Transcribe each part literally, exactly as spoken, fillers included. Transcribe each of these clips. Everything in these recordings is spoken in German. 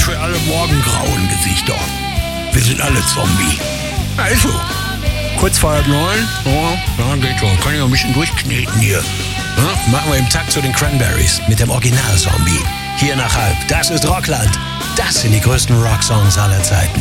für alle morgengrauen Gesichter. Wir sind alle Zombie. Also, kurz vor halb neun. Ja, ja, geht schon. Kann ich noch ein bisschen durchkneten hier. Ja, machen wir im Takt zu den Cranberries mit dem Original-Zombie. Hier nach halb. Das ist Rockland. Das sind die größten Rocksongs aller Zeiten.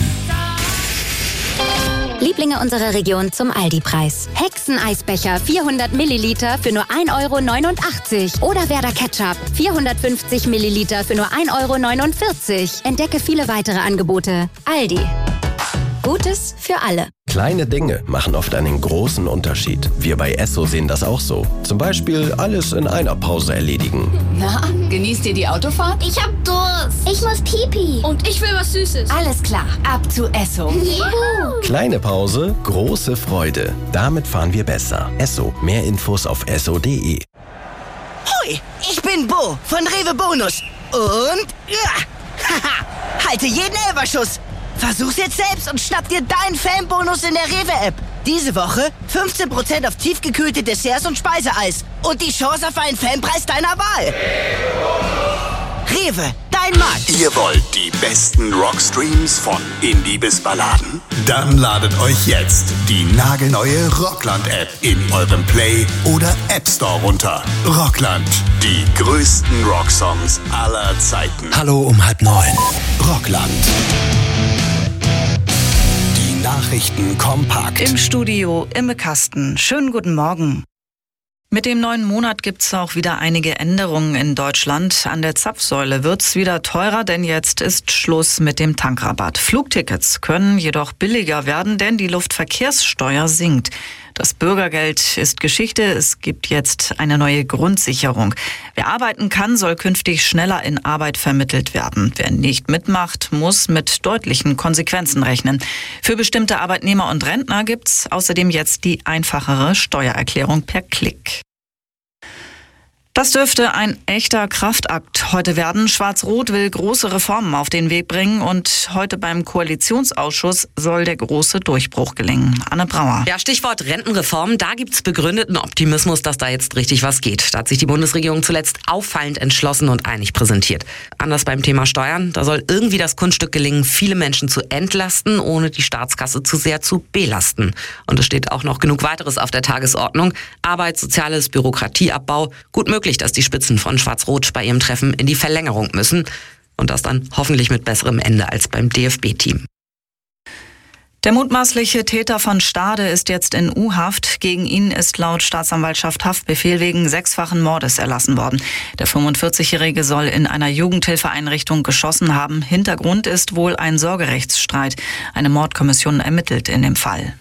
Lieblinge unserer Region zum Aldi-Preis. Hexeneisbecher vierhundert Milliliter für nur ein Euro neunundachtzig. Oder Werder Ketchup vierhundertfünfzig Milliliter für nur ein Euro neunundvierzig. Entdecke viele weitere Angebote. Aldi. Gutes für alle. Kleine Dinge machen oft einen großen Unterschied. Wir bei Esso sehen das auch so. Zum Beispiel alles in einer Pause erledigen. Na, genießt ihr die Autofahrt? Ich hab Durst. Ich muss Pipi. Und ich will was Süßes. Alles klar, ab zu Esso. Juhu. Kleine Pause, große Freude. Damit fahren wir besser. Esso, mehr Infos auf esso punkt de. Hoi, ich bin Bo von Rewe Bonus. Und, ja, haha, halte jeden Elberschuss. Versuch's jetzt selbst und schnapp dir deinen Fanbonus in der Rewe-App. Diese Woche fünfzehn Prozent auf tiefgekühlte Desserts und Speiseeis. Und die Chance auf einen Fanpreis deiner Wahl. Rewe, dein Markt. Ihr wollt die besten Rockstreams von Indie bis Balladen? Dann ladet euch jetzt die nagelneue Rockland-App in eurem Play- oder App Store runter. Rockland, die größten Rocksongs aller Zeiten. Hallo um halb neun. Rockland. Nachrichten kompakt. Im Studio Imme Kasten. Schönen guten Morgen. Mit dem neuen Monat gibt's auch wieder einige Änderungen in Deutschland. An der Zapfsäule wird's wieder teurer, denn jetzt ist Schluss mit dem Tankrabatt. Flugtickets können jedoch billiger werden, denn die Luftverkehrssteuer sinkt. Das Bürgergeld ist Geschichte. Es gibt jetzt eine neue Grundsicherung. Wer arbeiten kann, soll künftig schneller in Arbeit vermittelt werden. Wer nicht mitmacht, muss mit deutlichen Konsequenzen rechnen. Für bestimmte Arbeitnehmer und Rentner gibt's außerdem jetzt die einfachere Steuererklärung per Klick. Das dürfte ein echter Kraftakt heute werden. Schwarz-Rot will große Reformen auf den Weg bringen und heute beim Koalitionsausschuss soll der große Durchbruch gelingen. Anne Brauer. Ja, Stichwort Rentenreform. Da gibt's begründeten Optimismus, dass da jetzt richtig was geht. Da hat sich die Bundesregierung zuletzt auffallend entschlossen und einig präsentiert. Anders beim Thema Steuern. Da soll irgendwie das Kunststück gelingen, viele Menschen zu entlasten, ohne die Staatskasse zu sehr zu belasten. Und es steht auch noch genug weiteres auf der Tagesordnung. Arbeit, Soziales, Bürokratieabbau. Gut möglich, dass die Spitzen von Schwarz-Rot bei ihrem Treffen in die Verlängerung müssen. Und das dann hoffentlich mit besserem Ende als beim D F B-Team. Der mutmaßliche Täter von Stade ist jetzt in U-Haft. Gegen ihn ist laut Staatsanwaltschaft Haftbefehl wegen sechsfachen Mordes erlassen worden. Der fünfundvierzigjährige soll in einer Jugendhilfeeinrichtung geschossen haben. Hintergrund ist wohl ein Sorgerechtsstreit. Eine Mordkommission ermittelt in dem Fall.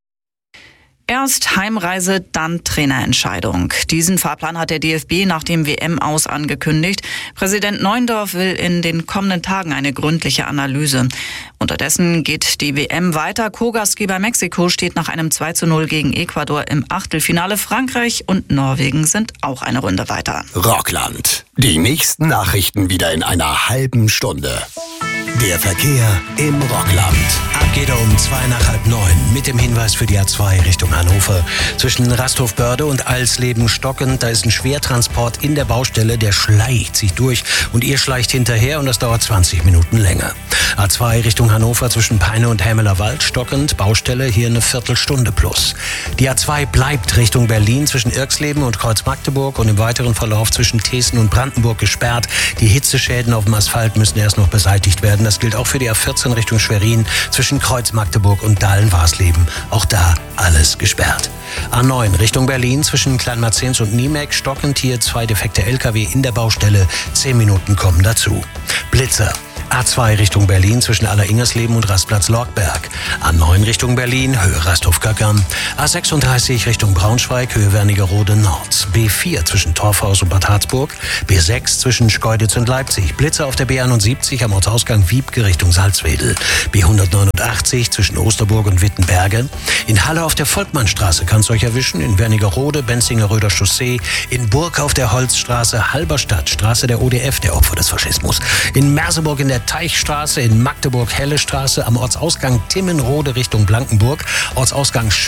Erst Heimreise, dann Trainerentscheidung. Diesen Fahrplan hat der D F B nach dem W M-Aus angekündigt. Präsident Neuendorf will in den kommenden Tagen eine gründliche Analyse. Unterdessen geht die W M weiter. Co-Gastgeber Mexiko steht nach einem zwei zu null gegen Ecuador im Achtelfinale. Frankreich und Norwegen sind auch eine Runde weiter. Rockland. Die nächsten Nachrichten wieder in einer halben Stunde. Der Verkehr im Rockland. Ab geht er um zwei nach halb neun mit dem Hinweis für die A zwei Richtung Hannover. Zwischen Rasthof-Börde und Alsleben-Stockend, da ist ein Schwertransport in der Baustelle, der schleicht sich durch und ihr schleicht hinterher und das dauert zwanzig Minuten länger. A zwei Richtung Hannover zwischen Peine und Hämeler Wald, Stockend, Baustelle, hier eine Viertelstunde plus. Die A zwei bleibt Richtung Berlin zwischen Irxleben und Kreuz-Magdeburg und im weiteren Verlauf zwischen Thesen und Brandenburg gesperrt. Die Hitzeschäden auf dem Asphalt müssen erst noch beseitigt werden. Das gilt auch für die A vierzehn Richtung Schwerin zwischen Kreuz-Magdeburg und Dahlen-Warsleben. Auch da alles gesperrt. A neun Richtung Berlin zwischen Kleinmarzens und Niemek, Stockend, hier zwei defekte L K W in der Baustelle. Zehn Minuten kommen dazu. Blitzer. A zwei Richtung Berlin zwischen Alleringersleben und Rastplatz Lorkberg. A neun Richtung Berlin, Höhe Rasthof-Köckern. A sechsunddreißig Richtung Braunschweig, Höhe Wernigerode Nord. B vier zwischen Torfhaus und Bad Harzburg. B sechs zwischen Schkeuditz und Leipzig. Blitzer auf der B einundsiebzig am Ortsausgang Wiebke Richtung Salzwedel. B hundertneunundachtzig zwischen Osterburg und Wittenberge. In Halle auf der Volkmannstraße kann es euch erwischen. In Wernigerode, Benzinger Röder Chaussee. In Burg auf der Holzstraße, Halberstadt, Straße der O D F, der Opfer des Faschismus. In Merseburg in der Teichstraße, in Magdeburg Helle Straße, am Ortsausgang Timmenrode Richtung Blankenburg, Ortsausgang